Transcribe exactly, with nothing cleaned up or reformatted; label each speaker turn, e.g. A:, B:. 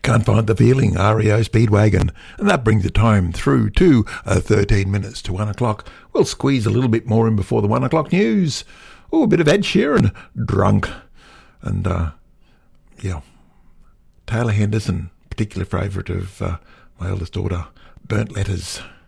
A: Can't Find the Feeling, R E O Speedwagon. And that brings the time through to uh, thirteen minutes to one o'clock. We'll squeeze a little bit more in before the one o'clock news. Oh, a bit of Ed Sheeran, Drunk. And, uh, yeah, Taylor Henderson, particular favourite of uh, my eldest daughter, Burnt Letters.